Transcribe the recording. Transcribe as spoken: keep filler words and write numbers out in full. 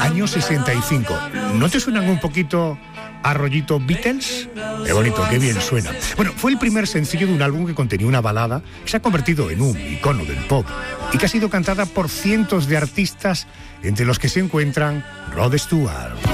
año sesenta y cinco. ¿No te suenan un poquito a rollito Beatles? Qué bonito, qué bien suena. Bueno, fue el primer sencillo de un álbum que contenía una balada que se ha convertido en un icono del pop y que ha sido cantada por cientos de artistas, entre los que se encuentran Rod Stewart.